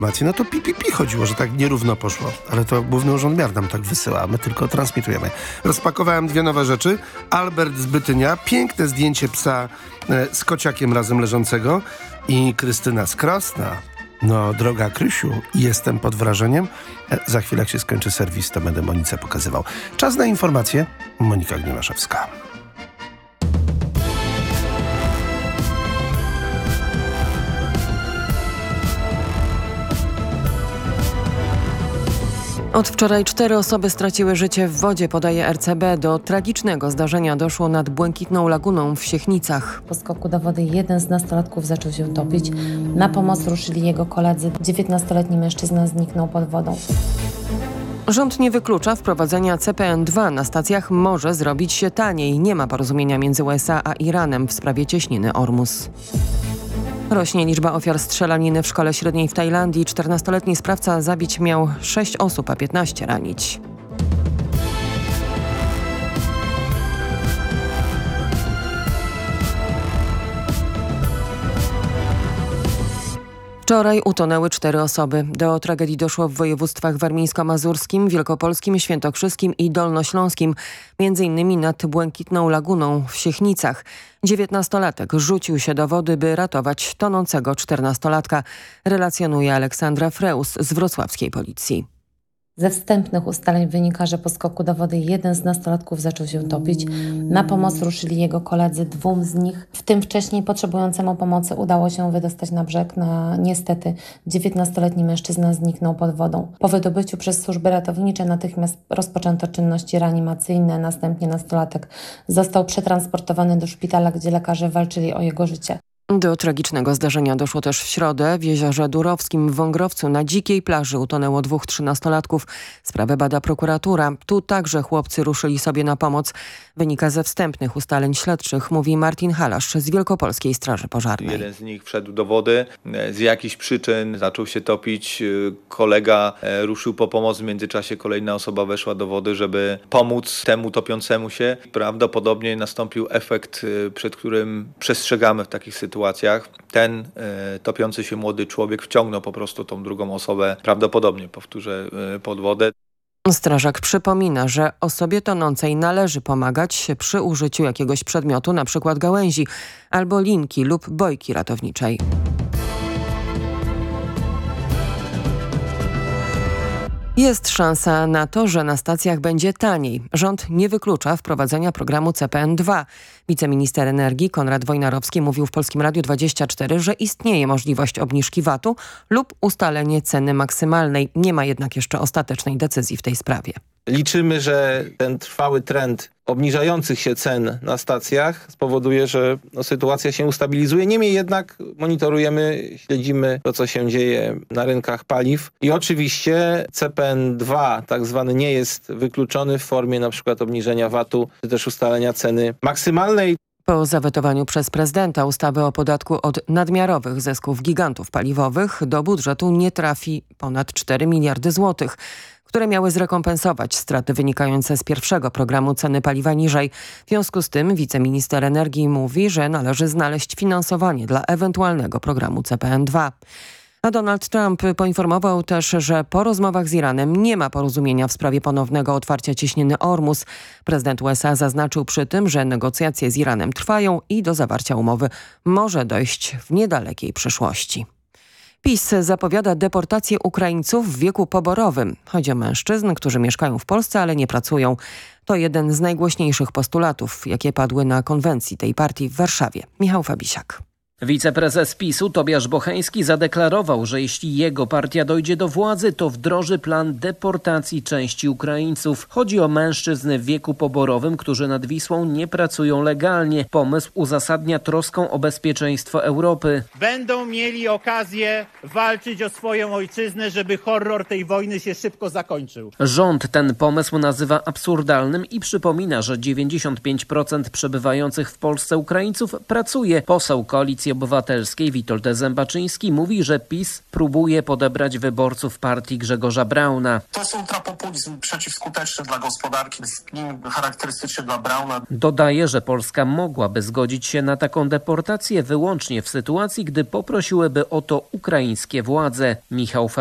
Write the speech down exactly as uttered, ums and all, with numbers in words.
No to pi, pi, pi chodziło, że tak nierówno poszło. Ale to Główny Urząd Miar nam tak wysyła, a my tylko transmitujemy. Rozpakowałem dwie nowe rzeczy. Albert z Bytynia, piękne zdjęcie psa e, z kociakiem razem leżącego i Krystyna z Krosna. No, droga Krysiu, jestem pod wrażeniem. E, za chwilę, jak się skończy serwis, to będę Monice pokazywał. Czas na informacje. Monika Gniemaszewska. Od wczoraj cztery osoby straciły życie w wodzie, podaje R C B. Do tragicznego zdarzenia doszło nad Błękitną Laguną w Siechnicach. Po skoku do wody jeden z nastolatków zaczął się topić. Na pomoc ruszyli jego koledzy. dziewiętnastoletni mężczyzna zniknął pod wodą. Rząd nie wyklucza wprowadzenia C P N dwa. Na stacjach może zrobić się taniej. Nie ma porozumienia między U S A a Iranem w sprawie cieśniny Ormus. Rośnie liczba ofiar strzelaniny w szkole średniej w Tajlandii. czternastoletni sprawca zabić miał sześć osób, a piętnaście ranić. Wczoraj utonęły cztery osoby. Do tragedii doszło w województwach warmińsko-mazurskim, wielkopolskim, świętokrzyskim i dolnośląskim, między innymi nad Błękitną Laguną w Siechnicach. dziewiętnastolatek rzucił się do wody, by ratować tonącego czternastolatka, relacjonuje Aleksandra Freus z wrocławskiej policji. Ze wstępnych ustaleń wynika, że po skoku do wody jeden z nastolatków zaczął się topić. Na pomoc ruszyli jego koledzy, dwóm z nich, w tym wcześniej potrzebującemu pomocy, udało się wydostać na brzeg. No, niestety dziewiętnastoletni mężczyzna zniknął pod wodą. Po wydobyciu przez służby ratownicze natychmiast rozpoczęto czynności reanimacyjne. Następnie nastolatek został przetransportowany do szpitala, gdzie lekarze walczyli o jego życie. Do tragicznego zdarzenia doszło też w środę. W jeziorze Durowskim w Wągrowcu na dzikiej plaży utonęło dwóch trzynastolatków. Sprawę bada prokuratura. Tu także chłopcy ruszyli sobie na pomoc. Wynika ze wstępnych ustaleń śledczych, mówi Martin Halasz z Wielkopolskiej Straży Pożarnej. Jeden z nich wszedł do wody. Z jakichś przyczyn zaczął się topić. Kolega ruszył po pomoc. W międzyczasie kolejna osoba weszła do wody, żeby pomóc temu topiącemu się. Prawdopodobnie nastąpił efekt, przed którym przestrzegamy w takich sytuacjach. Ten e, topiący się młody człowiek wciągnął po prostu tą drugą osobę, prawdopodobnie, powtórzę, e, pod wodę. Strażak przypomina, że osobie tonącej należy pomagać przy użyciu jakiegoś przedmiotu, np. gałęzi albo linki lub bojki ratowniczej. Jest szansa na to, że na stacjach będzie taniej. Rząd nie wyklucza wprowadzenia programu C P N dwa. Wiceminister energii Konrad Wojnarowski mówił w Polskim Radiu dwadzieścia cztery, że istnieje możliwość obniżki V A T-u lub ustalenie ceny maksymalnej. Nie ma jednak jeszcze ostatecznej decyzji w tej sprawie. Liczymy, że ten trwały trend obniżających się cen na stacjach spowoduje, że no, sytuacja się ustabilizuje. Niemniej jednak monitorujemy, śledzimy to, co się dzieje na rynkach paliw. I oczywiście C P N dwa tak zwany nie jest wykluczony w formie na przykład obniżenia V A T-u, czy też ustalenia ceny maksymalnej. Po zawetowaniu przez prezydenta ustawy o podatku od nadmiarowych zysków gigantów paliwowych do budżetu nie trafi ponad cztery miliardy złotych, które miały zrekompensować straty wynikające z pierwszego programu ceny paliwa niżej. W związku z tym wiceminister energii mówi, że należy znaleźć finansowanie dla ewentualnego programu C P N dwa. A Donald Trump poinformował też, że po rozmowach z Iranem nie ma porozumienia w sprawie ponownego otwarcia cieśniny Ormus. Prezydent U S A zaznaczył przy tym, że negocjacje z Iranem trwają i do zawarcia umowy może dojść w niedalekiej przyszłości. PiS zapowiada deportację Ukraińców w wieku poborowym. Chodzi o mężczyzn, którzy mieszkają w Polsce, ale nie pracują. To jeden z najgłośniejszych postulatów, jakie padły na konwencji tej partii w Warszawie. Michał Fabisiak. Wiceprezes PiS-u Tobiasz Bocheński zadeklarował, że jeśli jego partia dojdzie do władzy, to wdroży plan deportacji części Ukraińców. Chodzi o mężczyzn w wieku poborowym, którzy nad Wisłą nie pracują legalnie. Pomysł uzasadnia troską o bezpieczeństwo Europy. Będą mieli okazję walczyć o swoją ojczyznę, żeby horror tej wojny się szybko zakończył. Rząd ten pomysł nazywa absurdalnym i przypomina, że dziewięćdziesiąt pięć procent przebywających w Polsce Ukraińców pracuje. Poseł Koalicji Koalicji Obywatelskiej Witold Zębaczyński mówi, że PiS próbuje podebrać wyborców partii Grzegorza Brauna. To jest ultrapopulizm przeciwskuteczny dla gospodarki, spin charakterystyczny dla Brauna. Dodaje, że Polska mogłaby zgodzić się na taką deportację wyłącznie w sytuacji, gdy poprosiłyby o to ukraińskie władze. Michał